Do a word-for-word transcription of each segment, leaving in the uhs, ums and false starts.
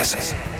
Ez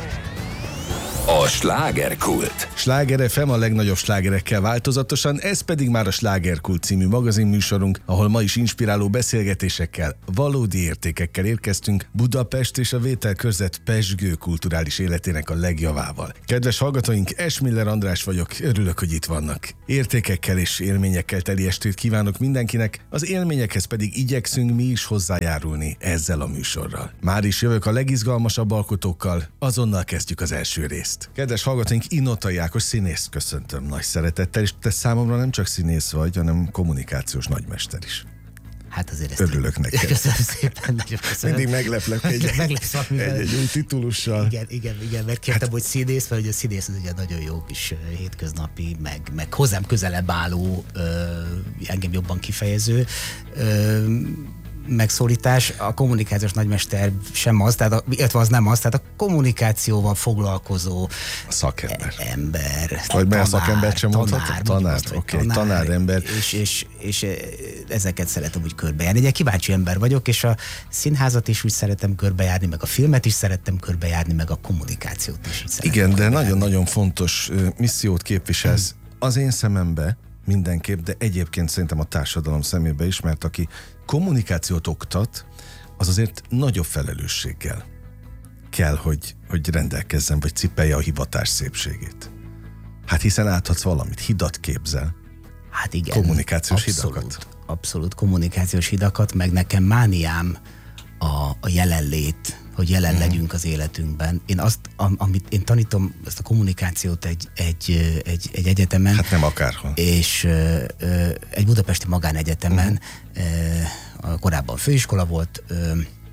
a Slágerkult. Sláger ef em a legnagyobb slágerekkel változatosan, ez pedig már a Slágerkult című magazinműsorunk, ahol ma is inspiráló beszélgetésekkel, valódi értékekkel érkeztünk Budapest és a vételkörzet pezsgő kulturális életének a legjavával. Kedves hallgatóink, Esmiller András vagyok, örülök, hogy itt vannak. Értékekkel és élményekkel teli estét kívánok mindenkinek, az élményekhez pedig igyekszünk mi is hozzájárulni ezzel a műsorral. Már is jövök a legizgalmasabb alkotókkal, azonnal kezdjük az első részt. Kedves hallgatóink, Inotai Ákos színészt köszöntöm nagy szeretettel, és te számomra nem csak színész vagy, hanem kommunikációs nagymester is. Hát azért ezt örülök neked. Köszönöm szépen, nagyon köszönöm. Mindig megleplek egy, egy, egy, egy új titulussal. Igen, igen, igen, mert kértem, hát, hogy színész, mert ugye a színész az ugye nagyon jó kis hétköznapi, meg, meg hozzám közelebb álló, ö, engem jobban kifejező ö, megszólítás. A kommunikációs nagymester sem az, tehát a, illetve az nem az, tehát a kommunikációval foglalkozó szakember. Ember. Vagy mert a szakembert sem mondhatok? Tanár, tanár, oké, okay, tanár, tanár ember. És, és, és ezeket szeretem úgy körbejárni. Egy kíváncsi ember vagyok, és a színházat is úgy szeretem körbejárni, meg a filmet is szeretem körbejárni, meg a kommunikációt is. Igen, de nagyon-nagyon fontos missziót képviselsz hmm. az én szemembe, mindenképp, de egyébként szerintem a társadalom szemébe is, mert aki kommunikációt oktat, az azért nagyobb felelősséggel kell, hogy, hogy rendelkezzen, vagy cipelje a hivatás szépségét. Hát hiszen átadsz valamit, hidat képzel. Hát igen. Kommunikációs abszolút, hidakat. Abszolút kommunikációs hidakat, meg nekem mániám a, a jelenlét, hogy jelen hmm. legyünk az életünkben. Én azt, am, amit én tanítom, ezt a kommunikációt egy, egy, egy, egy egyetemen. Hát nem akárhol. És ö, ö, egy budapesti magánegyetemen, hmm. ö, korábban főiskola volt, ö,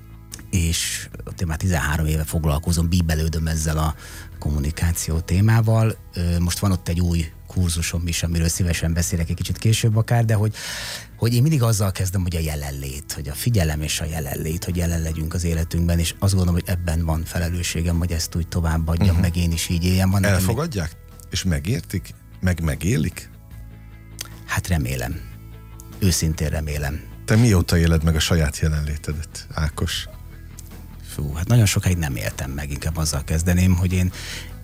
és ott én már tizenhárom éve foglalkozom, bíbelődöm ezzel a kommunikáció témával. Ö, most van ott egy új kurzusom is, amiről szívesen beszélek egy kicsit később akár, de hogy, hogy én mindig azzal kezdem, hogy a jelenlét, hogy a figyelem és a jelenlét, hogy jelen legyünk az életünkben, és azt gondolom, hogy ebben van felelősségem, hogy ezt úgy továbbadjam, uh-huh. meg én is így éljem. Van elfogadják? Még... És megértik? Meg megélik? Hát remélem. Őszintén remélem. Te mióta éled meg a saját jelenlétedet, Ákos? Fú, hát nagyon sokáig nem éltem meg, inkább azzal kezdeném, hogy én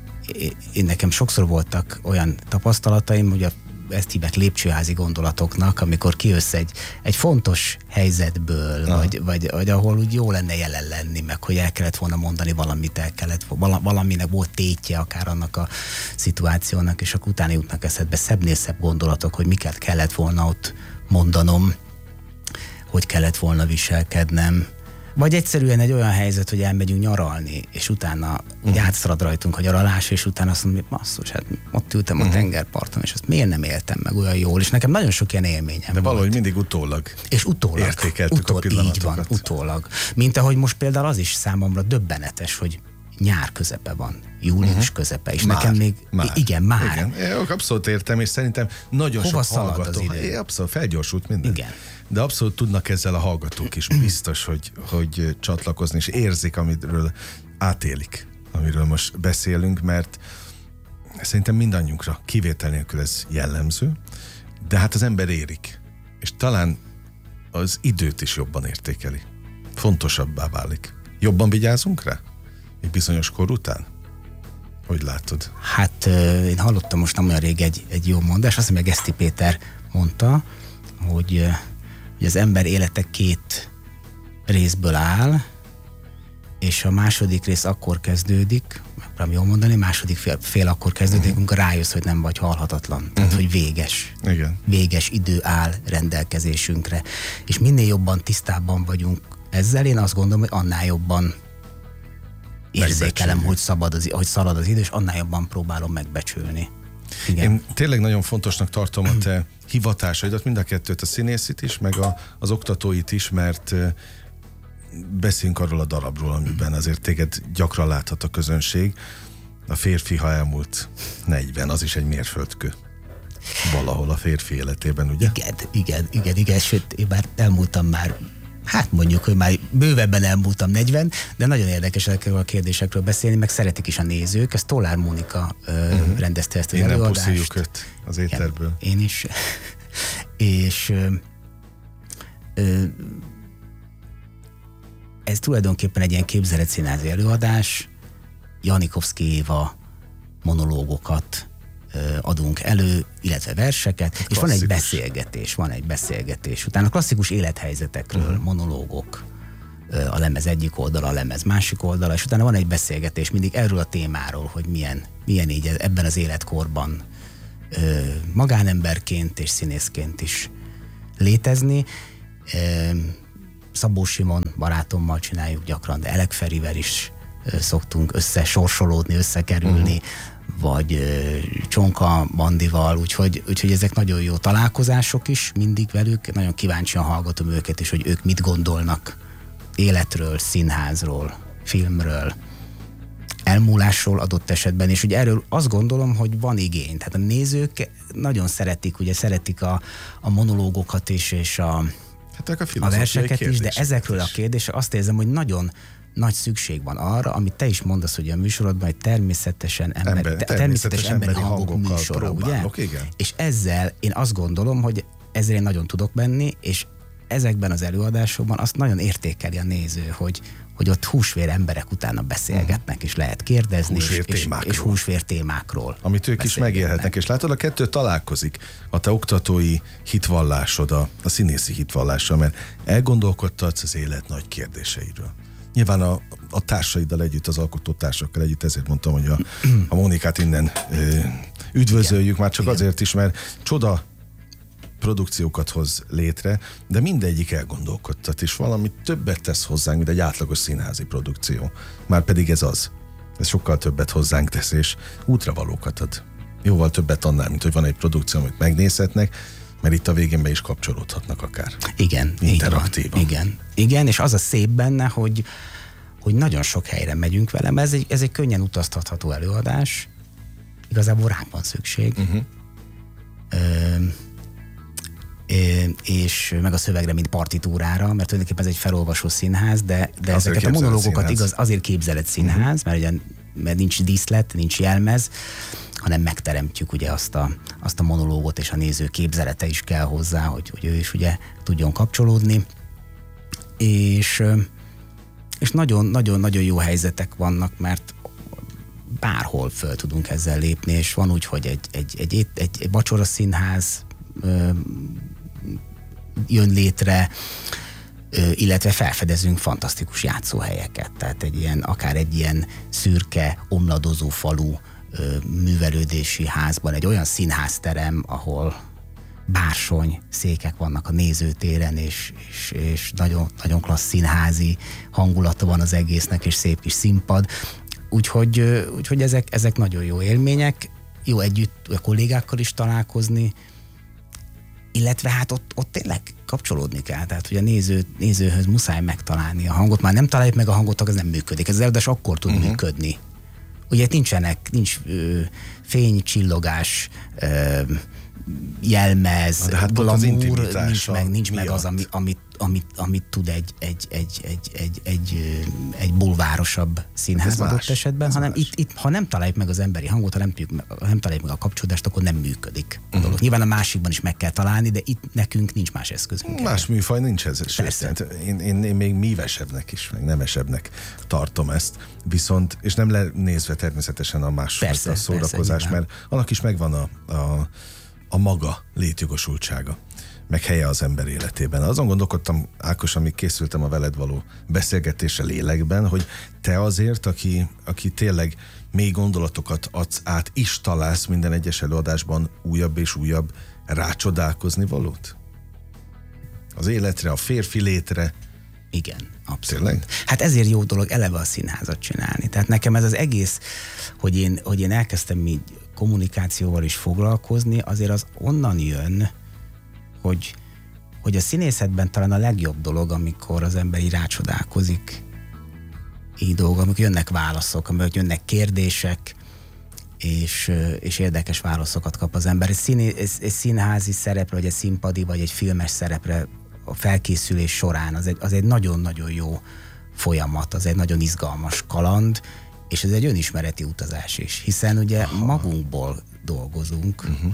Én nekem sokszor voltak olyan tapasztalataim, hogy a, ezt hívják lépcsőházi gondolatoknak, amikor kijössz egy, egy fontos helyzetből, vagy, vagy, vagy ahol úgy jó lenne jelen lenni, meg hogy el kellett volna mondani valamit, el kellett, valaminek volt tétje akár annak a szituációnak, és akkor utána jutnak eszedbe szebbnél szebb gondolatok, hogy miket kellett volna ott mondanom, hogy kellett volna viselkednem. Vagy egyszerűen egy olyan helyzet, hogy elmegyünk nyaralni, és utána uh-huh. átszalad rajtunk a nyaralás, és utána azt mondom, hogy basszus, hát ott ültem uh-huh. a tengerparton, és azt miért nem éltem meg olyan jól, és nekem nagyon sok ilyen élményem de volt. valahogy mindig utólag és utólag értékeltük utol, a pillanatokat. Így van, utólag. Mint ahogy most például az is számomra döbbenetes, hogy nyár közepe van, július uh-huh. közepe, és már, nekem még, már. igen, már. Igen, én abszolút értem, és szerintem nagyon hova sok hallgató. É, abszolút felgyorsult minden. Igen. De abszolút tudnak ezzel a hallgatók is biztos, hogy, hogy csatlakozni, és érzik, amiről átélik, amiről most beszélünk, mert szerintem mindannyiunkra kivétel nélkül ez jellemző, de hát az ember érik, és talán az időt is jobban értékeli. Fontosabbá válik. Jobban vigyázunk rá? Egy bizonyos kor után? Hogy látod? Hát én hallottam most nem olyan rég egy, egy jó mondás, azt hiszem, hogy Geszti Péter mondta, hogy, hogy az ember élete két részből áll, és a második rész akkor kezdődik, megpróbálom jól mondani, második fél, fél akkor kezdődik, uh-huh. amikor rájössz, hogy nem vagy halhatatlan. Tehát, uh-huh. hogy véges. Igen. Véges idő áll rendelkezésünkre. És minél jobban tisztában vagyunk ezzel, én azt gondolom, hogy annál jobban érzékelem, hogy, szabad az, hogy szalad az idő, és annál jobban próbálom megbecsülni. Igen. Én tényleg nagyon fontosnak tartom a te hivatásaidat, mind a kettőt, a színészit is, meg a, az oktatóit is, mert beszélünk arról a darabról, amiben azért téged gyakran láthat a közönség. A férfi, ha elmúlt negyven, az is egy mérföldkő. Valahol a férfi életében, ugye? Igen, igen, igen, igen, sőt, én már elmúltam már, hát mondjuk, hogy már bővebben elmúltam negyven, de nagyon érdekes ezekről a kérdésekről beszélni, meg szeretik is a nézők. Ez Tollár Mónika uh-huh. rendezte ezt az Innen előadást. pusziljuk őt az éterből. Igen, én is. És ö, ö, ez tulajdonképpen egy ilyen képzeletszínházi előadás, Janikovszki Éva monológokat adunk elő, illetve verseket, hát és van egy beszélgetés, van egy beszélgetés. Utána klasszikus élethelyzetekről, uh-huh. monológok, a lemez egyik oldala, a lemez másik oldala, és utána van egy beszélgetés mindig erről a témáról, hogy milyen, milyen így ebben az életkorban magánemberként és színészként is létezni. Szabó Simon barátommal csináljuk gyakran, de Elek Ferivel is szoktunk összesorsolódni, összekerülni, uh-huh. vagy Csonka Bandival, úgyhogy, úgyhogy ezek nagyon jó találkozások is mindig velük, nagyon kíváncsian hallgatom őket is, hogy ők mit gondolnak életről, színházról, filmről, elmúlásról adott esetben, és ugye erről azt gondolom, hogy van igény. Tehát a nézők nagyon szeretik, ugye szeretik a, a monológokat is, és a, hát a, a verseket is, de ezekről is. A kérdésre azt érzem, hogy nagyon nagy szükség van arra, amit te is mondasz, hogy a műsorodban egy természetesen emberi, Ember, természetes, természetes emberi hangok műsora, ugye? Igen. És ezzel én azt gondolom, hogy ezzel én nagyon tudok menni, és ezekben az előadásokban azt nagyon értékeli a néző, hogy, hogy ott húsvér emberek utána beszélgetnek, uh-huh. és lehet kérdezni, húsvér és, és húsvér témákról. Amit ők is megélhetnek, és látod, a kettő találkozik, a te oktatói hitvallásod, a, a színészi hitvallása, mert elgondolkodtatsz az élet nagy kérdéseiről. Nyilván a, a társaiddal együtt, az alkotótársakkal együtt, ezért mondtam, hogy a, a Mónikát innen ö, üdvözöljük, igen, már csak igen. azért is, mert csoda produkciókat hoz létre, de mindegyik elgondolkodtat, és valami többet tesz hozzánk, mint egy átlagos színházi produkció. Már pedig ez az. Ez sokkal többet hozzánk tesz, és útravalókat ad. Jóval többet annál, mint hogy van egy produkció, amit megnézhetnek, mert itt a végén be is kapcsolódhatnak akár. Igen. Interaktívan. Igen. Igen, és az a szép benne, hogy, hogy nagyon sok helyre megyünk velem. Ez egy, ez egy könnyen utaztatható előadás. Igazából ránk van szükség. Uh-huh. Ö, és meg a szövegre, mint partitúrára, mert tulajdonképpen ez egy felolvasó színház, de, de ezeket a monológokat igaz, azért képzeled színház, uh-huh. mert, ugye, mert nincs díszlet, nincs jelmez, hanem megteremtjük ugye azt a, azt a monológot, és a néző képzelete is kell hozzá, hogy, hogy ő is ugye tudjon kapcsolódni. És, és nagyon, nagyon, nagyon jó helyzetek vannak, mert bárhol föl tudunk ezzel lépni, és van úgy, hogy egy, egy, egy, egy, egy vacsora színház jön létre, illetve felfedezünk fantasztikus játszóhelyeket, tehát egy ilyen, akár egy ilyen szürke, omladozó falu művelődési házban egy olyan színházterem, ahol bársony székek vannak a nézőtéren, és, és, és nagyon, nagyon klassz színházi hangulata van az egésznek, és szép kis színpad. Úgyhogy, úgyhogy ezek, ezek nagyon jó élmények, jó együtt a kollégákkal is találkozni, illetve hát ott, ott tényleg kapcsolódni kell, tehát hogy a néző, nézőhöz muszáj megtalálni a hangot, már nem találjuk meg a hangot, az nem működik. Ez az előadás akkor tud uh-huh. működni. Ugye nincsenek, nincs ö, fény, csillogás, ö, jelmez, hát glamour, nincs meg, nincs meg az, ami, amit, amit, amit tud egy, egy, egy, egy, egy, egy, egy bulvárosabb színház adott más, esetben, hanem itt, itt, ha nem találjuk meg az emberi hangot, ha nem, tudjuk, ha nem találjuk meg a kapcsolódást, akkor nem működik. Uh-huh. Nyilván a másikban is meg kell találni, de itt nekünk nincs más eszközünk. Más erre. Műfaj nincs ez. Én, én, én még mívesebbnek is, meg nemesebbnek tartom ezt. Viszont, és nem lenézve természetesen a más persze, a szórakozás, persze, mert annak is megvan a, a a maga létjogosultsága, meg helye az ember életében. Azon gondolkodtam, Ákos, amíg készültem a veled való beszélgetésre lélekben, hogy te azért, aki, aki tényleg mély gondolatokat adsz át, is találsz minden egyes előadásban újabb és újabb rácsodálkozni valót? Az életre, a férfi létre. Igen, abszolút. Tényleg? Hát ezért jó dolog eleve a színházat csinálni. Tehát nekem ez az egész, hogy én, hogy én elkezdtem így kommunikációval is foglalkozni, azért az onnan jön, hogy, hogy a színészetben talán a legjobb dolog, amikor az ember így rácsodálkozik így dolgok, amikor jönnek válaszok, amikor jönnek kérdések, és, és érdekes válaszokat kap az ember. Egy, színé, egy színházi szerepre, vagy egy színpadi, vagy egy filmes szerepre a felkészülés során az egy, az egy nagyon-nagyon jó folyamat, az egy nagyon izgalmas kaland, és ez egy önismereti utazás is, hiszen ugye Aha. magunkból dolgozunk, uh-huh.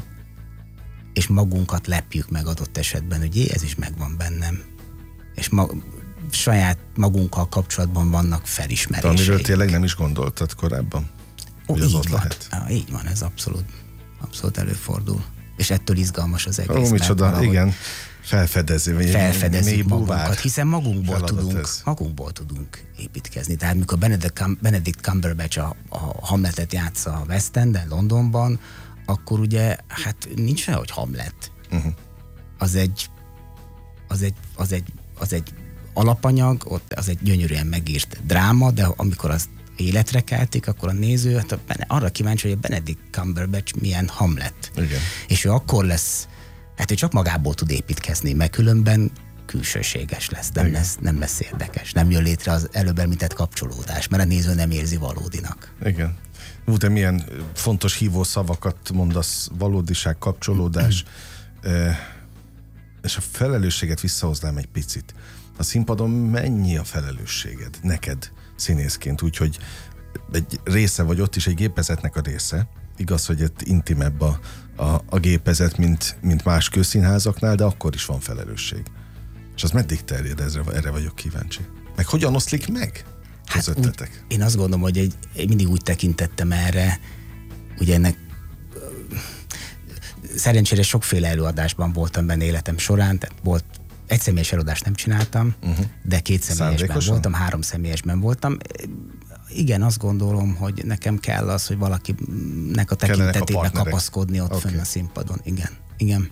és magunkat lepjük meg adott esetben, hogy jé, ez is megvan bennem. És ma, saját magunkkal kapcsolatban vannak felismeréseik. Amiről tényleg nem is gondoltad korábban? Ó, hogy az így ott van. lehet? Á, így van, ez abszolút, abszolút előfordul. És ettől izgalmas az egész. Ó, micsoda, igen, felfedezi. Felfedezzük magunkat, hiszen magunkból tudunk, ez. magunkból tudunk építkezni. Tehát mikor Benedict, Cum- Benedict Cumberbatch a, a Hamletet játsza a West Enden, Londonban, akkor ugye, hát nincs olyan, hogy Hamlet. Uh-huh. Az egy az egy, az egy, az egy alapanyag, ott az egy gyönyörűen megírt dráma, de amikor az életre keltik, akkor a néző hát arra kíváncsi, hogy a Benedict Cumberbatch milyen Hamlet. Igen. És ő akkor lesz, hát ő csak magából tud építkezni, mert különben külsőséges lesz, nem lesz, nem lesz érdekes. Nem jön létre az előbb említett kapcsolódás, mert a néző nem érzi valódinak. Igen. Ú, te milyen fontos hívó szavakat mondasz, valódiság, kapcsolódás, és a felelősséget visszahoznám egy picit. A színpadon mennyi a felelősséged neked színészként, úgyhogy egy része vagy ott is egy gépezetnek a része. Igaz, hogy itt intimebb a, a, a gépezet, mint, mint más közszínházaknál, de akkor is van felelősség. És az meddig terjed, ezre, erre vagyok kíváncsi. Meg hogyan oszlik meg közöttetek? Hát úgy, én azt gondolom, hogy egy, egy mindig úgy tekintettem erre, ugye ennek szerencsére sokféle előadásban voltam benne életem során, tehát volt egy személyes előadást nem csináltam, uh-huh. de két személyesben voltam, három személyesben voltam. Igen, azt gondolom, hogy nekem kell az, hogy valakinek a tekintetében kapaszkodni ott okay. fönn a színpadon. Igen, igen.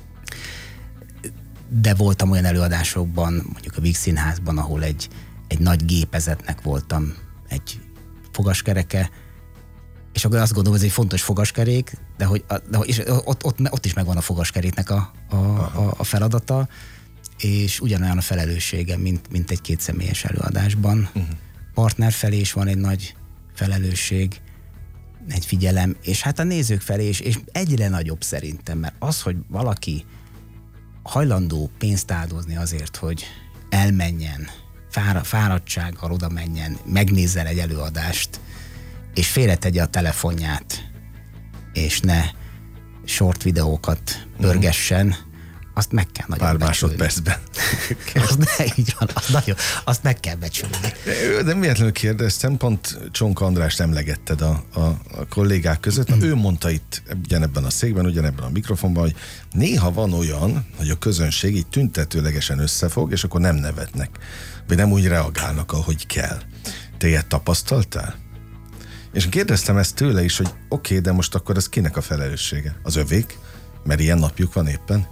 De voltam olyan előadásokban, mondjuk a Víg Színházban, ahol egy, egy nagy gépezetnek voltam egy fogaskereke, és akkor azt gondolom, hogy ez egy fontos fogaskerék, de hogy, de, és ott, ott, ott is megvan a fogaskeréknek a, a, a, a feladata, és ugyanolyan a felelőssége, mint, mint egy kétszemélyes előadásban. Uh-huh. Partner felé is van egy nagy felelősség, egy figyelem, és hát a nézők felé is, és egyre nagyobb szerintem, mert az, hogy valaki hajlandó pénzt áldozni azért, hogy elmenjen, fára, fáradtsággal oda menjen, megnézzen egy előadást, és félretegye a telefonját, és ne short videókat pörgessen, uh-huh. azt meg kell nagyon Pár becsülni. másodpercben. azt, ne, így van, azt, nagyon, azt meg kell becsülni. De miért kérdeztem, pont Csonka Andrást emlegetted a, a, a kollégák között. Na, ő mondta itt ugyanebben a székben, ugyanebben a mikrofonban, hogy néha van olyan, hogy a közönség így tüntetőlegesen összefog, és akkor nem nevetnek, vagy nem úgy reagálnak, ahogy kell. Te ilyet tapasztaltál? És kérdeztem ezt tőle is, hogy oké, okay, de most akkor ez kinek a felelőssége? Az övék? Mert ilyen napjuk van éppen?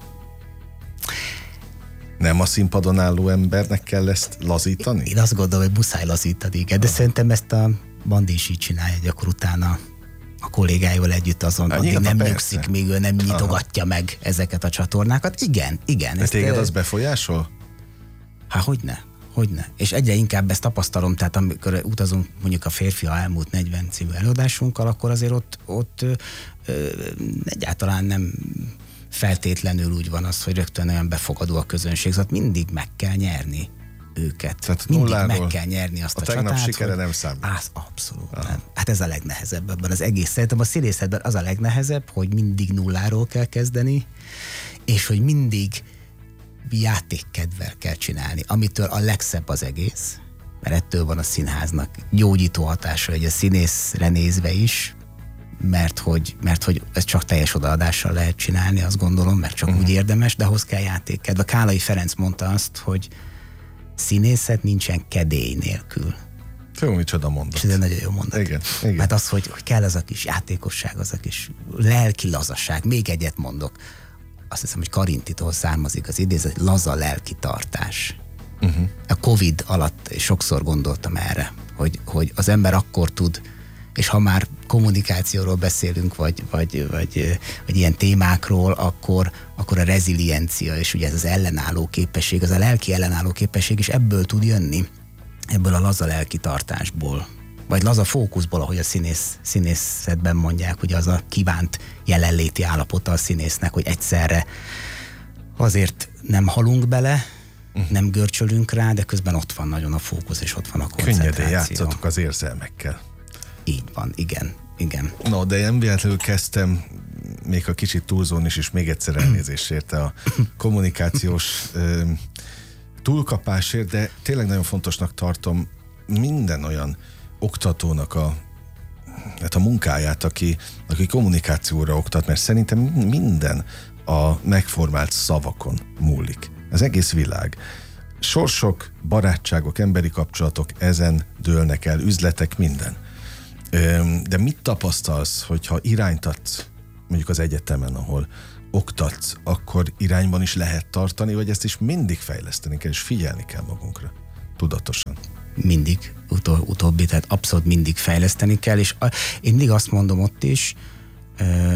Nem a színpadon álló embernek kell ezt lazítani? Én azt gondolom, hogy muszáj lazítani, igen, de ah. szerintem ezt a Bandi is így csinálja, hogy akkor utána a kollégáival együtt azon, addig nem nyugszik, még ő nem nyitogatja Aha. meg ezeket a csatornákat. Igen, igen. De téged az befolyásol? Hát hogyne, hogyne. És egyre inkább ezt tapasztalom, tehát amikor utazunk mondjuk a Férfi a elmúlt negyven című előadásunkkal, akkor azért ott, ott ö, ö, egyáltalán nem feltétlenül úgy van az, hogy rögtön olyan befogadó a közönség, szóval mindig meg kell nyerni őket. Tehát mindig meg kell nyerni azt a, a csatát. A tegnap sikere nem számít. Az abszolút Aha. nem. Hát ez a legnehezebb ebben az egész. Szerintem a színészetben az a legnehezebb, hogy mindig nulláról kell kezdeni, és hogy mindig játékkedvel kell csinálni, amitől a legszebb az egész, mert ettől van a színháznak gyógyító hatása, hogy a színészre nézve is, mert hogy, mert hogy ez csak teljes odaadással lehet csinálni, azt gondolom, mert csak uh-huh. úgy érdemes, de ahhoz kell játékkedve. Kálai Ferenc mondta azt, hogy színészet nincsen kedély nélkül. Jó, micsoda mondat. És ez egy nagyon jó mondat. Igen, igen. Mert az, hogy, hogy kell az a kis játékosság, az a kis lelki lazaság. Még egyet mondok. Azt hiszem, hogy Karintitól származik az idézet, laza lelki tartás. Uh-huh. A Covid alatt sokszor gondoltam erre, hogy, hogy az ember akkor tud, és ha már kommunikációról beszélünk, vagy, vagy, vagy, vagy ilyen témákról, akkor, akkor a reziliencia, és ugye ez az ellenálló képesség, az a lelki ellenálló képesség is ebből tud jönni, ebből a laza lelki tartásból, vagy laza fókuszból, ahogy a színész, színészetben mondják, hogy az a kívánt jelenléti állapota a színésznek, hogy egyszerre azért nem halunk bele, uh-huh. nem görcsölünk rá, de közben ott van nagyon a fókusz, és ott van a koncentráció. Könnyedén játszatok az érzelmekkel. Így van, igen, igen. No, de én véletlenül kezdtem még a kicsit túlzón is, és még egyszer elnézést érte a kommunikációs ö, túlkapásért, de tényleg nagyon fontosnak tartom minden olyan oktatónak a, hát a munkáját, aki, aki kommunikációra oktat, mert szerintem minden a megformált szavakon múlik. Az egész világ. Sorsok, barátságok, emberi kapcsolatok ezen dőlnek el, üzletek, minden. De mit tapasztalsz, hogyha irányt adsz, mondjuk az egyetemen, ahol oktatsz, akkor irányban is lehet tartani, vagy ezt is mindig fejleszteni kell, és figyelni kell magunkra, tudatosan? Mindig, utol, utóbbi, tehát abszolút mindig fejleszteni kell, és a, én mindig azt mondom ott is, ö,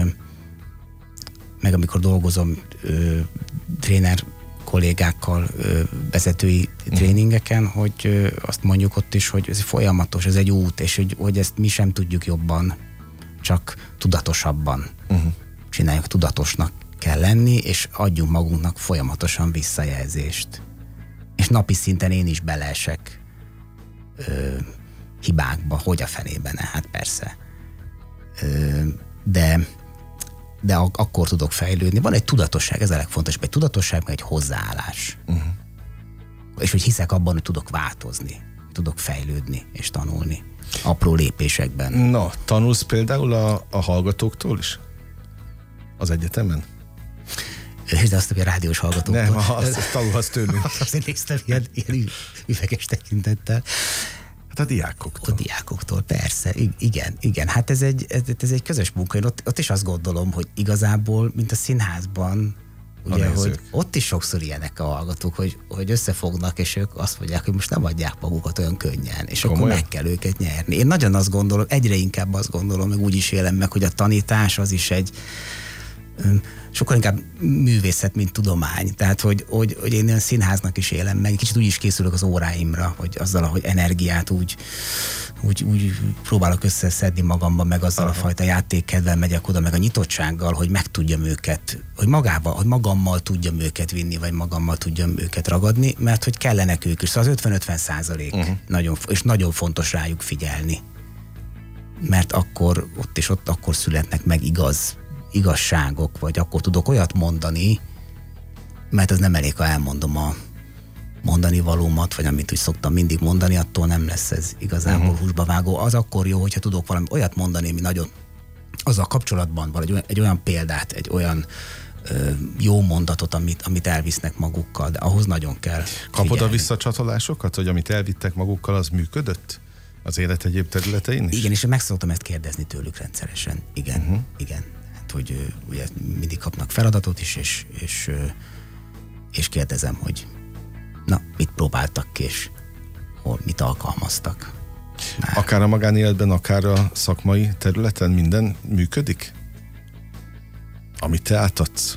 meg amikor dolgozom ö, tréner kollégákkal, ö, vezetői tréningeken, hogy ö, azt mondjuk ott is, hogy ez folyamatos, ez egy út, és hogy, hogy ezt mi sem tudjuk jobban, csak tudatosabban uh-huh. csináljuk, tudatosnak kell lenni, és adjunk magunknak folyamatosan visszajelzést. És napi szinten én is beleesek ö, hibákba, hogy a fenében, hát persze. Ö, de de ak- akkor tudok fejlődni. Van egy tudatosság, ez a legfontosabb, egy tudatosság, meg egy hozzáállás. Uh-huh. És hogy hiszek abban, hogy tudok változni, tudok fejlődni és tanulni. Apró lépésekben. Na, tanulsz például a, a hallgatóktól is? Az egyetemen? De azt, hogy a rádiós hallgatóktól. Nem, azt, azt tanulhatsz tőlünk. Azt néztem ilyen, ilyen üveges tekintettel. Hát a diákoktól. A diákoktól, persze. I- igen, igen. Hát ez egy, ez, ez egy közös munka. Én ott, ott is azt gondolom, hogy igazából, mint a színházban, ugye, hogy ott is sokszor ilyenek a hallgatók, hogy, hogy összefognak, és ők azt mondják, hogy most nem adják magukat olyan könnyen, és Komolyan? Akkor meg kell őket nyerni. Én nagyon azt gondolom, egyre inkább azt gondolom, meg úgy is élem meg, hogy a tanítás az is egy sokkal inkább művészet, mint tudomány. Tehát, hogy, hogy, hogy én olyan színháznak is élem meg, kicsit úgy is készülök az óráimra, hogy azzal, ahogy energiát úgy, úgy, úgy próbálok összeszedni magamban, meg azzal Aha. a fajta játékkedvel megyek oda, meg a nyitottsággal, hogy meg tudjam őket, hogy magával, hogy magammal tudjam őket vinni, vagy magammal tudjam őket ragadni, mert hogy kellenek ők is. Szóval az ötven-ötven százalék, uh-huh. nagyon, és nagyon fontos rájuk figyelni. Mert akkor ott és ott akkor születnek meg igaz igazságok, vagy akkor tudok olyat mondani, mert az nem elég, ha elmondom a mondani valómat, vagy amit úgy szoktam mindig mondani, attól nem lesz ez igazából uh-huh. húsba vágó. Az akkor jó, hogyha tudok valami olyat mondani, ami nagyon azzal kapcsolatban van, egy olyan, egy olyan példát, egy olyan ö, jó mondatot, amit, amit elvisznek magukkal, de ahhoz nagyon kell Kapod figyelni. a visszacsatolásokat, hogy amit elvittek magukkal, az működött? Az élet egyéb területein is? Igen, és meg szoktam ezt kérdezni tőlük rendszeresen. Igen, uh-huh. igen. Hogy ugye mindig kapnak feladatot is, és, és, és kérdezem, hogy na, mit próbáltak ki, és hol, mit alkalmaztak. Már. Akár a magánéletben, akár a szakmai területen minden működik? Amit te átadsz?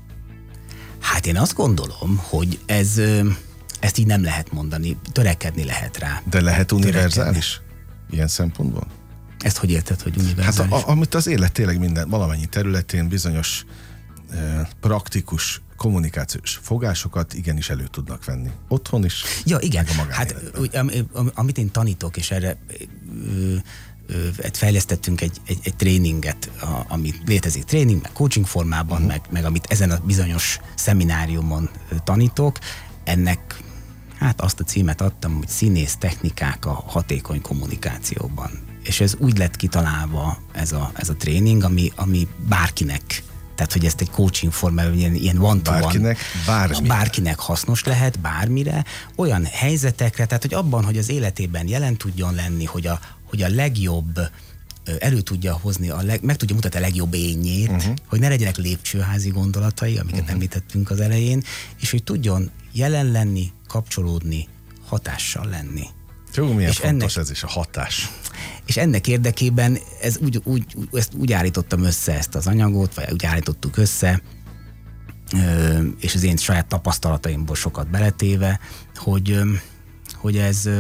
Hát én azt gondolom, hogy ez, ezt így nem lehet mondani, törekedni lehet rá. De lehet univerzális? Törekedni. Ilyen szempontból? Ezt hogy érted, hogy univerzális? Hát a, amit az élet tényleg minden, valamennyi területén bizonyos eh, praktikus kommunikációs fogásokat igenis elő tudnak venni. Otthon is. Ja, igen. Hát amit én tanítok, és erre ö, ö, fejlesztettünk egy, egy, egy tréninget, a, amit létezik tréning, meg coaching formában, uh-huh. meg, meg amit ezen a bizonyos szemináriumon tanítok, ennek hát azt a címet adtam, hogy színész technikák a hatékony kommunikációban. És ez úgy lett kitalálva ez a, ez a tréning, ami, ami bárkinek, tehát hogy ezt egy coaching formában, ilyen, ilyen one-to-one, bárkinek, bármire. bárkinek hasznos lehet, bármire, olyan helyzetekre, tehát hogy abban, hogy az életében jelen tudjon lenni, hogy a, hogy a legjobb elő tudja hozni, a leg, meg tudja mutatni a legjobb énjét, uh-huh. hogy ne legyenek lépcsőházi gondolatai, amiket uh-huh. említettünk az elején, és hogy tudjon jelen lenni, kapcsolódni, hatással lenni. Jó, milyen és fontos ennek, ez is, a hatás. És ennek érdekében ez úgy, úgy, ezt úgy állítottam össze ezt az anyagot, vagy úgy állítottuk össze, és az én saját tapasztalataimból sokat beletéve, hogy, hogy ez,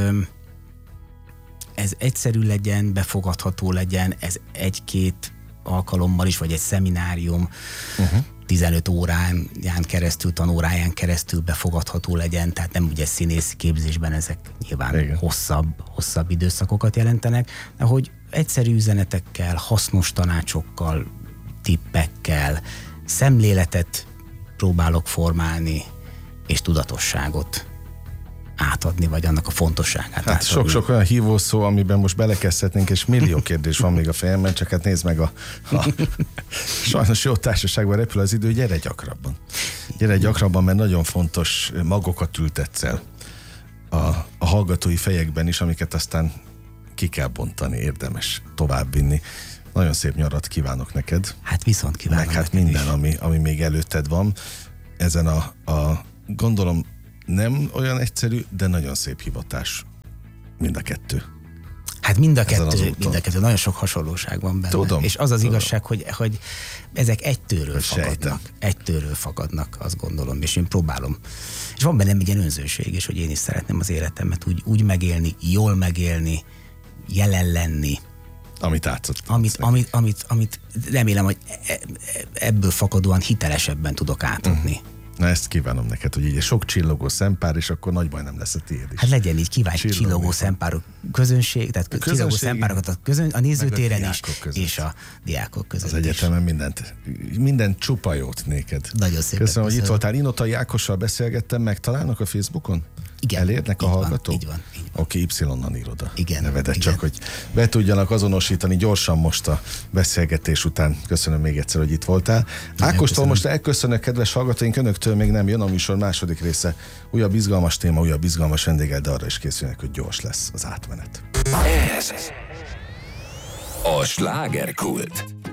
ez egyszerű legyen, befogadható legyen, ez egy-két alkalommal is, vagy egy szeminárium, uh-huh. tizenöt órán keresztül, tanóráján keresztül befogadható legyen, tehát nem ugye színészi képzésben ezek nyilván hosszabb, hosszabb időszakokat jelentenek, de hogy egyszerű üzenetekkel, hasznos tanácsokkal, tippekkel, szemléletet próbálok formálni, és tudatosságot átadni, vagy annak a fontosságát Hát átadni. sok-sok olyan hívószó, amiben most belekezdhetnénk, és millió kérdés van még a fejemben, csak hát nézd meg a, a sajnos jó társaságban repül az idő, gyere gyakrabban. Gyere gyakrabban, mert nagyon fontos magokat ültetsz el a, a hallgatói fejekben is, amiket aztán ki kell bontani, érdemes továbbvinni. Nagyon szép nyarat kívánok neked. Hát viszont kívánok meg hát neked minden, is. ami, ami még előtted van. Ezen a, a gondolom nem olyan egyszerű, de nagyon szép hivatás. Mind a kettő. Hát mind a, Ezen az kettő, úton. mind a kettő, nagyon sok hasonlóság van benne. Tudom, és az az tudom. igazság, hogy, hogy ezek egytőről Sejtem. fakadnak. Egytőről fakadnak, azt gondolom, és én próbálom. És van bennem egy ilyen önzőség, és hogy én is szeretném az életemet úgy, úgy megélni, jól megélni, jelen lenni, Amit átszott. amit, amit, amit, amit remélem, hogy e- e- ebből fakadóan hitelesebben tudok átadni. Uh-huh. Na ezt kívánom neked, hogy így sok csillogó szempár, és akkor nagy baj nem lesz a tiéd is. Hát legyen így, kívánj Csillogni csillogó fog. szempárok közönség, tehát A csillogó közönség, szempárokat a, közön, a nézőtéren meg a is, diákok között. és a diákok között Az egyetemen mindent, minden csupa jót néked. Nagyon szépen Köszönöm, hogy itt köszönöm. voltál. Inotai Ákossal beszélgettem, megtalálnak a Facebookon? Igen. Elérnek a Így van, hallgatók? így van, így van. Oké, Y-nal írod a Igen, nevedet, igen. csak hogy be tudjanak azonosítani gyorsan most a beszélgetés után. Köszönöm még egyszer, hogy itt voltál. Ákostól köszönöm. most elköszönök, kedves hallgatóink, önöktől még nem jön a műsor második része. Újabb izgalmas téma, újabb izgalmas vendéggel, de arra is készülnek, hogy gyors lesz az átmenet. Ez a slágerkult.